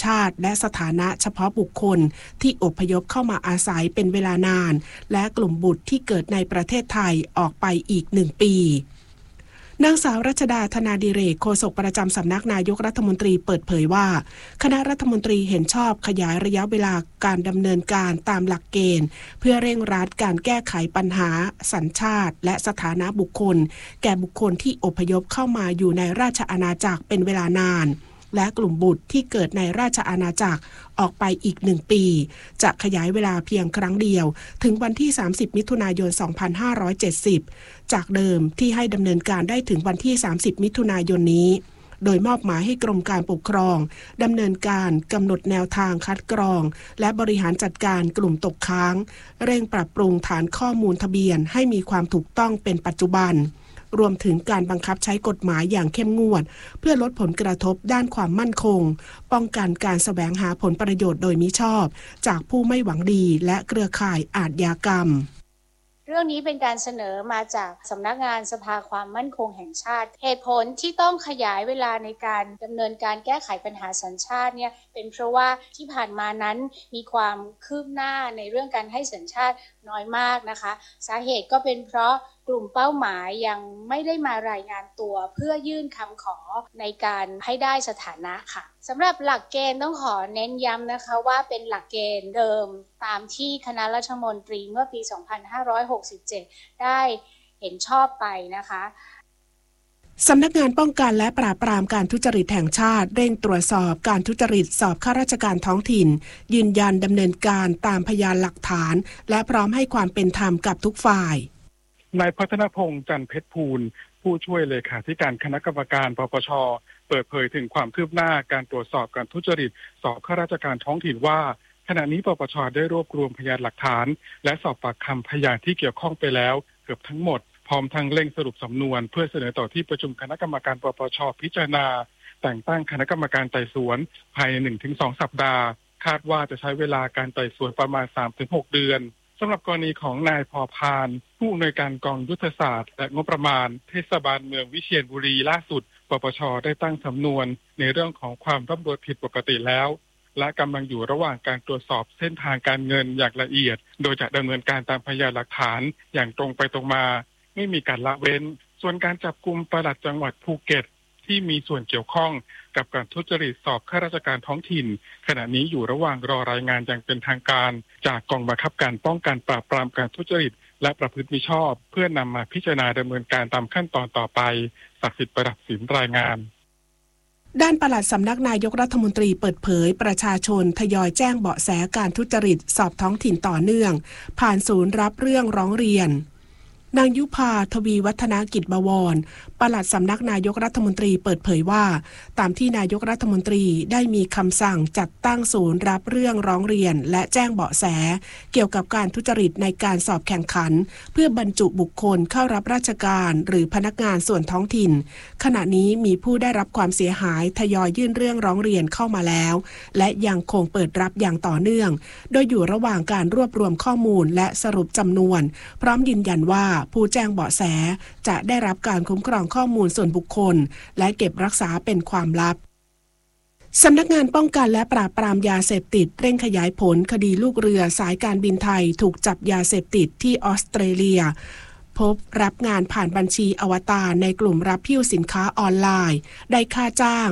ชาติและสถานะเฉพาะบุคคลที่อพยพเข้ามาอาศัยเป็นเวลานานและกลุ่มบุตรที่เกิดในประเทศไทยออกไปอีก1 ปีนางสาวรัชดาธนาดิเรกโฆษกประจำสำนักนายกรัฐมนตรีเปิดเผยว่าคณะรัฐมนตรีเห็นชอบขยายระยะเวลาการดำเนินการตามหลักเกณฑ์เพื่อเร่งรัดการแก้ไขปัญหาสัญชาติและสถานะบุคคลแก่บุคคลที่อพยพเข้ามาอยู่ในราชอาณาจักรเป็นเวลานานและกลุ่มบุตรที่เกิดในราชอาณาจักรออกไปอีก1 ปีจะขยายเวลาเพียงครั้งเดียวถึงวันที่30 มิถุนายน 2570จากเดิมที่ให้ดำเนินการได้ถึงวันที่30 มิถุนายนนี้โดยมอบหมายให้กรมการปกครองดำเนินการกำหนดแนวทางคัดกรองและบริหารจัดการกลุ่มตกค้างเร่งปรับปรุงฐานข้อมูลทะเบียนให้มีความถูกต้องเป็นปัจจุบันรวมถึงการบังคับใช้กฎหมายอย่างเข้มงวดเพื่อลดผลกระทบด้านความมั่นคงป้องกันการแสวงหาผลประโยชน์โดยมิชอบจากผู้ไม่หวังดีและเครือข่ายอาชญากรรมเรื่องนี้เป็นการเสนอมาจากสำนักงานสภาความมั่นคงแห่งชาติเหตุผลที่ต้องขยายเวลาในการดำเนินการแก้ไขปัญหาสัญชาติเนี่ยเป็นเพราะว่าที่ผ่านมานั้นมีความคืบหน้าในเรื่องการให้สัญชาติน้อยมากนะคะสาเหตุก็เป็นเพราะกลุ่มเป้าหมายยังไม่ได้มารายงานตัวเพื่อยื่นคำขอในการให้ได้สถานะค่ะสำหรับหลักเกณฑ์ต้องขอเน้นย้ำนะคะว่าเป็นหลักเกณฑ์เดิมตามที่คณะรัฐมนตรีเมื่อปี 2567 ได้เห็นชอบไปนะคะสำนักงานป้องกันและปราบปรามการทุจริตแห่งชาติเร่งตรวจสอบการทุจริตสอบข้าราชการท้องถิ่นยืนยันดำเนินการตามพยานหลักฐานและพร้อมให้ความเป็นธรรมกับทุกฝ่ายนายพัฒนพงษ์จันทร์เพชรภูลผู้ช่วยเลขาธิการคณะกรรมการปปช.เปิดเผยถึงความคืบหน้าการตรวจสอบการทุจริตสอบข้าราชการท้องถิ่นว่าขณะนี้ปปช.ได้รวบรวมพยานหลักฐานและสอบปากคำพยานที่เกี่ยวข้องไปแล้วเกือบทั้งหมดพร้อมทั้งเร่งสรุปสำนวนเพื่อเสนอต่อที่ประชุมคณะกรรมการปปช.พิจารณาแต่งตั้งคณะกรรมการไต่สวนภายใน 1-2 สัปดาห์คาดว่าจะใช้เวลาการไต่สวนประมาณ 3-6 เดือนสำหรับกรณีของนายพอพานผู้อำนวยการกองยุทธศาสตร์และงบประมาณเทศบาลเมืองวิเชียรบุรีล่าสุดปปช.ได้ตั้งสำนวนในเรื่องของความร่ำรวยผิดปกติแล้วและกำลังอยู่ระหว่างการตรวจสอบเส้นทางการเงินอย่างละเอียดโดยจะดำเนินการตามพยานหลักฐานอย่างตรงไปตรงมาไม่มีการละเว้นส่วนการจับกุมปลัดจังหวัดภูเก็ตที่มีส่วนเกี่ยวข้องกับการทุจริตสอบข้าราชการท้องถิ่นขณะนี้อยู่ระหว่างรอรายงานอย่างเป็นทางการจากกองบังคับการป้องกันปราบปรามการทุจริตและประพฤติมิชอบเพื่อนำมาพิจารณาดำเนินการตามขั้นตอนต่อไปศักดิ์สิทธิ์ประดับศิลป์รายงานด้านปลัดสำนักนายกรัฐมนตรีเปิดเผยประชาชนทยอยแจ้งเบาะแสการทุจริตสอบท้องถิ่นต่อเนื่องผ่านศูนย์รับเรื่องร้องเรียนนางยุพาทวีวัฒนกิจบวรปลัดสำนักนายกรัฐมนตรีเปิดเผยว่าตามที่นายกรัฐมนตรีได้มีคำสั่งจัดตั้งศูนย์รับเรื่องร้องเรียนและแจ้งเบาะแสเกี่ยวกับการทุจริตในการสอบแข่งขันเพื่อบรรจุบุคคลเข้ารับราชการหรือพนักงานส่วนท้องถิ่นขณะนี้มีผู้ได้รับความเสียหายทยอยยื่นเรื่องร้องเรียนเข้ามาแล้วและยังคงเปิดรับอย่างต่อเนื่องโดยอยู่ระหว่างการรวบรวมข้อมูลและสรุปจำนวนพร้อมยืนยันว่าผู้แจ้งเบาะแสจะได้รับการคุ้มครองข้อมูลส่วนบุคคลและเก็บรักษาเป็นความลับสำนักงานป้องกันและปราบปรามยาเสพติดเร่งขยายผลคดีลูกเรือสายการบินไทยถูกจับยาเสพติดที่ออสเตรเลียพบรับงานผ่านบัญชีอวตารในกลุ่มรับหิ้วสินค้าออนไลน์ได้ค่าจ้าง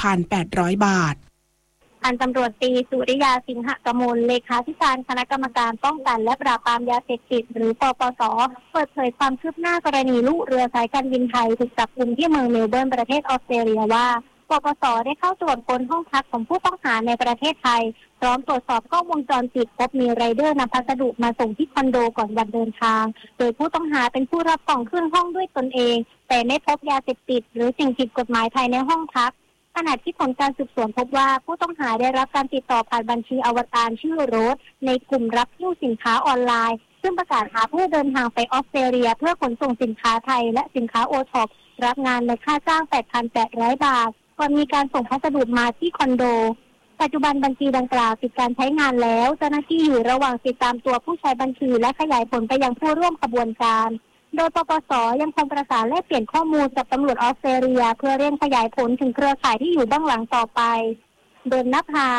8,800 บาทพันตำรวจตรีสุริยาสิงหกมลเลขาธิการคณะกรรมการป้องกันและปราบปรามยาเสพติดหรือปปส.เปิดเผยความคืบหน้ากรณีลูกเรือสายการบินไทยถูกจับกุมที่เมืองเมลเบิร์นประเทศออสเตรเลียว่าปปส.ได้เข้าตรวจค้นห้องพักของผู้ต้องหาในประเทศไทยพร้อมตรวจสอบกล้องวงจรปิดพบมีไรเดอร์นำพัสดุมาส่งที่คอนโดก่อนวันเดินทางโดยผู้ต้องหาเป็นผู้รับกล่องขึ้นห้องด้วยตนเองแต่ไม่พบยาเสพติดหรือสิ่งผิดกฎหมายภายในห้องพักขณะที่ผลการสืบสวนพบว่าผู้ต้องหาได้รับการติดต่อผ่านบัญชีอวตารชื่อโรสในกลุ่มรับหิ้วสินค้าออนไลน์ซึ่งประกาศหาผู้เดินทางไปออสเตรเลียเพื่อขนส่งสินค้าไทยและสินค้าโอท็อปรับงานในค่าจ้าง 8,800 บาทก่อนมีการส่งพัสดุมาที่คอนโดปัจจุบันบัญชีดังกล่าวปิดการใช้งานแล้วเจ้าหน้าที่อยู่ระหว่างติดตามตัวผู้ใช้บัญชีและขยายผลไปยังผู้ร่วมขบวนการโดยปปส.ยังคงประสานแลกเปลี่ยนข้อมูลกับตำรวจออสเตรเลียเพื่อเร่งขยายผลถึงเครือข่ายที่อยู่เบื้องหลังต่อไปเดินนภา